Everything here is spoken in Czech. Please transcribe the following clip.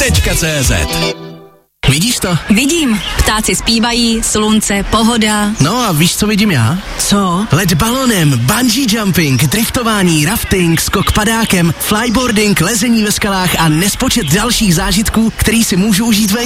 www.radiomax.cz. Vidíš to? Vidím. Ptáci zpívají, slunce, pohoda. No a víš, co vidím já? Co? Let balonem, bungee jumping, driftování, rafting, skok padákem, flyboarding, lezení ve skalách a nespočet dalších zážitků, který si můžu užít venku.